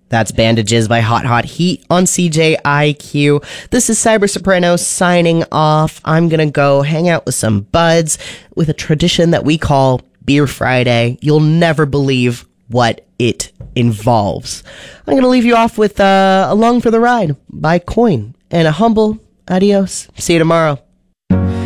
That's Bandages by Hot Hot Heat on CJIQ. This is Cyber Soprano signing off. I'm going to go hang out with some buds with a tradition that we call Beer Friday. You'll never believe what it involves. I'm going to leave you off with Along for the Ride by Coin and a humble adios. See you tomorrow.